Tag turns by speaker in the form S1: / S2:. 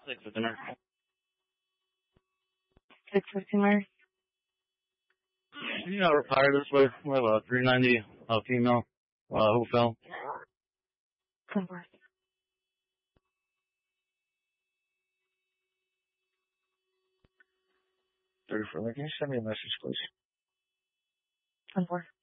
S1: 6 with dinner.
S2: 650 Mary.
S1: You know, retire this way. We have a 390 female who fell.
S2: 10-4.
S3: 34. Can you send me a message, please?
S2: 10-4.